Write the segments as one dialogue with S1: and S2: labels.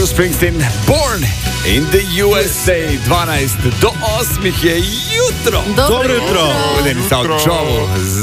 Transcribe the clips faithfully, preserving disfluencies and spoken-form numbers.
S1: Bruce Springsteen, Born in the U S A. dvanajst do osmih je jutro.
S2: Dobro jutro.
S1: Denica v čovu.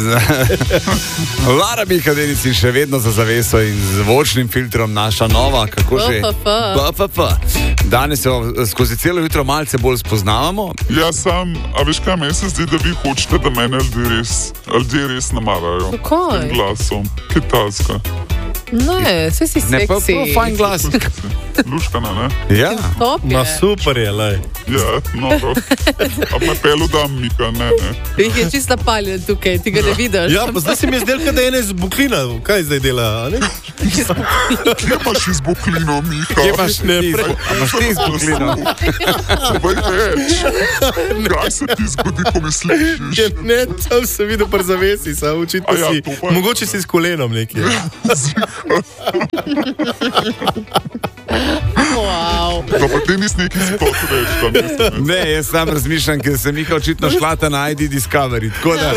S1: Lara Bika, Denici še vedno za zaveso in zvočnim filtrom naša nova, kako že? B F F. Danes jo skozi celo jutro malce bolj spoznavamo.
S3: Ja, sam, a veš kaj, meni se zdi, da vi hočete, da mene ljudje res, ljudje res namarajo.
S2: Kaj?
S3: Tem glasom. Kitajska.
S2: Ne, vse si
S1: Ne, pa
S2: seksi.
S1: prav fajn glas.
S3: Luškana, ne?
S1: Ja.
S2: Top je.
S4: Ma super je, lej.
S3: Ja, no, a pa pelu dam Mika, ne, ne.
S2: Jih je čisto napaljen tukaj, ti ga ne vidiš.
S4: Ja, pa zdaj se mi je zdel, da je ena iz Buklina. Kaj zdaj dela, a ne?
S3: Kje imaš iz Buklino, Miha?
S1: Kje imaš ti izbu- a imaš ti izbuklino?
S3: Povej več. Kaj se ti zgodi, ko me slišiš?
S4: Ja, ne, tam sem videl pri zavesi, sam očitno
S3: A ja,
S4: si,
S3: to pa-
S4: mogoče si s kolenom nekje.
S2: Wow.
S3: No, pa ti nisi neki si to reč, da nisem.
S1: Ne, jaz sam razmišljam, ker sem Miha očitno šlata na I D Discovery. Tako da...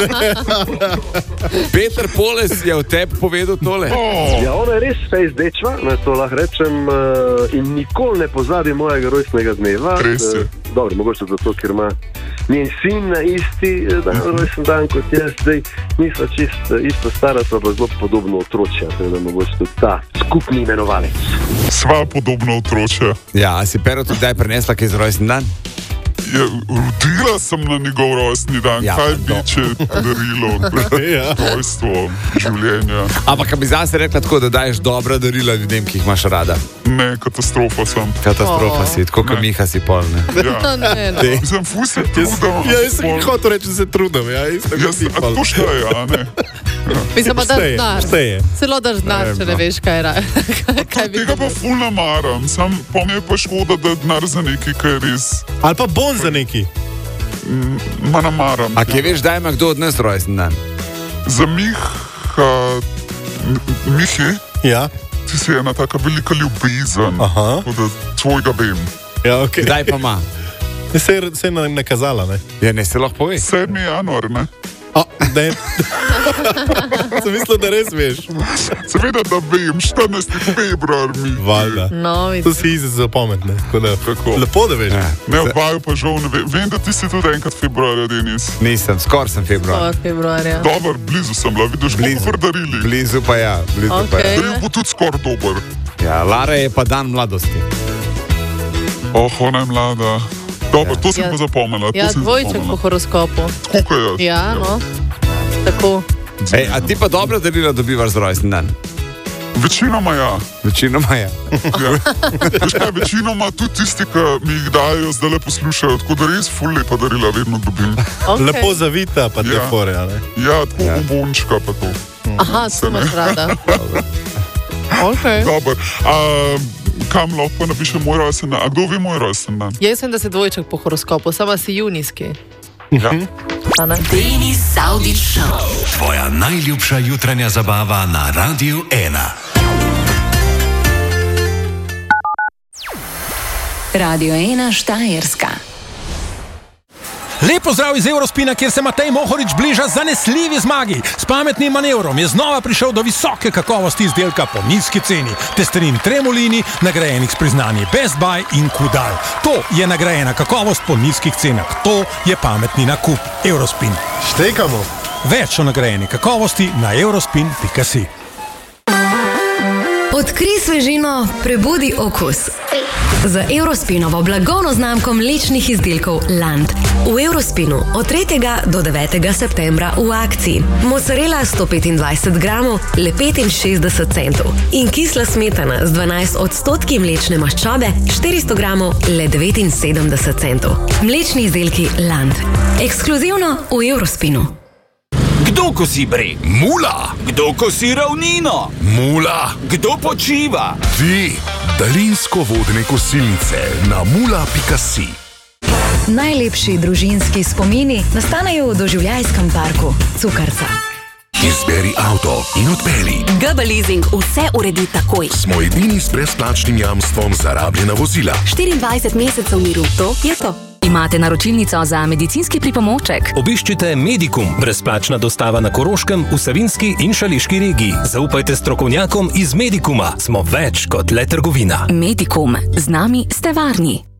S1: Peter Poles je o tebi povedal tole.
S5: Ja, ona je res fejs dečva, ne, to lahko rečem, uh, in nikoli ne pozabi mojega rojstnega dneva.
S3: Res je.
S5: Uh, dobro, mogoče zato, ker ima njen sin na isti eh, dan, rojsten dan kot jaz, zdaj nisva čist eh, isto stara, sva pa zelo podobno otročja, tako da mogoče tudi ta skupni imenovalec.
S3: Sva podobno otroče.
S1: Ja, a si Pero tudi kdaj prinesla kaj za rojsten dan?
S3: Ja, rodila sem na njegov rojstni dan.
S1: Ja,
S3: Kaj
S1: pa
S3: bi,
S1: no.
S3: če darilo,
S4: Ja.
S3: rojstvo, življenja?
S1: Ampak bi zase rekla tako, da daješ dobra darila ljudem, ki jih imaš rada.
S3: Ne, katastrofa sem.
S1: Katastrofa
S2: Oh.
S1: si, tako kot
S3: Ne.
S1: Miha si pol, ne?
S3: Ja.
S2: Ne, no.
S3: Mislim, ful se trudim.
S4: Ja, jaz sem hotel reči, da se trudim, ja, isto kot
S3: Jaz,
S4: ti
S3: a
S4: pol.
S3: to šteje, a ne?
S2: Mislim pa, da
S4: Šteje,
S2: znaš.
S4: šteje.
S2: Celo da znaš, če ne veš, kaj je. ra- Kaj bi
S3: Tega pa ful namaram, sam pa mi je pa škoda, da denar za nekaj, kaj je res,
S4: Ali pa bon za neki.
S3: ma namaram.
S1: A kje veš, da ima kdo od nas rojsten dan?
S3: Za Miha, Mihi,
S4: Ja,
S3: ti si ena taka velika ljubezen,
S4: Aha.
S3: tako da tvojega vem.
S4: ja, ok.
S1: Kdaj pa ima?
S4: Se je, se je na- nakazala, ne?
S1: Ja, ne se lahko pove.
S3: sedmi januar, ne?
S4: O, da je... Sem mislil, da res veš.
S3: Seveda, da vem, štirinajsti februar mi.
S4: Valjda.
S2: No,
S4: To
S2: vidiš.
S4: si izi zapomet, ne? Tako da,
S3: Tako.
S4: lepo, da veš.
S1: Ja.
S3: Ne, odvaju pa žal ne vem. Vem, da ti si tudi enkrat februarja, Denis.
S1: Nisem, skor sem februar.
S2: Od februarja.
S3: Dobar, blizu sem bila, vidiš,
S1: Blizu.
S3: koliko predarili.
S1: Blizu pa ja, blizu pa ja.
S2: Okej.
S3: Daril bo tudi skoraj dober.
S1: Ja, Lara je pa dan mladosti.
S3: Oh, ona je mlada. Dobro, to sem
S2: Ja.
S3: pa zapomnila.
S2: Ja,
S3: to sem
S2: dvojček po
S3: zapomnila.
S2: horoskopu.
S3: Tako kot jaz.
S2: Ja, no. Tako.
S1: Ej, a ti pa dobro darila dobivaš za rojsten dan?
S3: Večinoma ja.
S1: Večinoma je.
S3: ja. Veš kaj, večinoma tudi tisti, ki mi jih dajo, zdaj le poslušajo, tako da res ful lepa darila vedno dobim.
S2: Okay.
S4: Lepo zavita, pa te
S3: Ja.
S4: fore, a ne?
S3: Ja, tako
S1: Ja.
S3: ja. bombončka pa to.
S2: Aha, to imaš rada. Okay.
S3: Dobar. A, kam lahko napišem moj rojsten dan? A kdo ve moj rojsten dan?
S2: Jaz sem, da si dvojček po horoskopu, sama si junijski.
S3: Ja.
S2: A ne?
S6: Denis Saudić Show.
S7: Tvoja najljubša jutranja zabava na Radiu ena.
S6: Radio ena Štajerska.
S8: Lepo zdrav iz Eurospina, kjer se Matej Mohorič bliža zanesljivi zmagi. S pametnim manevrom je znova prišel do visoke kakovosti izdelka po nizki ceni. Testerin Tremolini, nagrajenih s priznanji Best Buy in Kudal. To je nagrajena kakovost po nizkih cenah. To je pametni nakup. Eurospin.
S4: Štekamo.
S8: Več o nagrajeni kakovosti na eurospin pika si.
S9: Odkrij svežino, prebudi okus. Z Eurospinovo blagovno znamko mlečnih izdelkov Land. V Eurospinu od tretjega do devetega septembra v akciji. Mozzarella sto petindvajset gramov, le petinšestdeset centov. In kisla smetana z dvanajst odstotki mlečne maščobe, štiristo gramov, le devetinsedemdeset centov. Mlečni izdelki Land. Ekskluzivno v Eurospinu.
S10: Kdo kosi breg?
S7: Mula,
S10: Kdo kosi ravnino?
S7: mula,
S10: Kdo počiva?
S7: ti, daljinsko vodne kosilnice na mula pika si.
S9: Najlepši družinski spomini nastanejo v doživljajskem parku Cukrca.
S7: Izberi avto in odpeli.
S6: G B Leasing vse uredi takoj.
S7: Smo edini s brezplačnim jamstvom za rabljena vozila.
S6: štiriindvajset mesecev miru, to je to. Imate naročilnico za medicinski pripomoček?
S11: Obiščite Medikum, brezplačna dostava na Koroškem, v Savinjski in Šaleški regiji. Zaupajte strokovnjakom iz Medikuma. Smo več kot le trgovina.
S6: Medikum. Z nami ste varni.